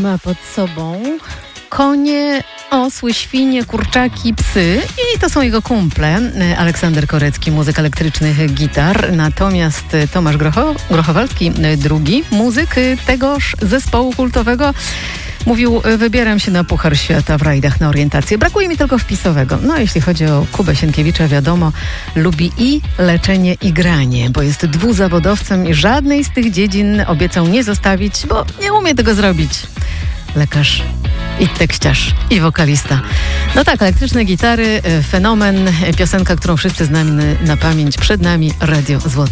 ma pod sobą konie, osły, świnie, kurczaki, psy i to są jego kumple. Aleksander Korecki, muzyk elektrycznych gitar, natomiast Tomasz Grochowalski, drugi muzyk tegoż zespołu kultowego, mówił: wybieram się na Puchar Świata w rajdach na orientację. Brakuje mi tylko wpisowego. No, jeśli chodzi o Kubę Sienkiewicza, wiadomo, lubi i leczenie, i granie, bo jest dwuzawodowcem i żadnej z tych dziedzin obiecał nie zostawić, bo nie umie tego zrobić. Lekarz i tekściarz, i wokalista. No tak, elektryczne gitary, fenomen, piosenka, którą wszyscy znamy na pamięć. Przed nami Radio Złote.